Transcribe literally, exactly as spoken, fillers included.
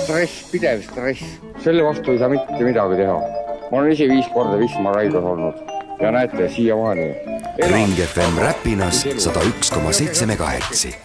stress, pidev stress. Selle vastu ei saa mitte midagi teha. Ma olen ise viis korda Wismar Raidos olnud ja näete, siia maani. Ring F M Räpinas sada üks koma seitse megahertsi.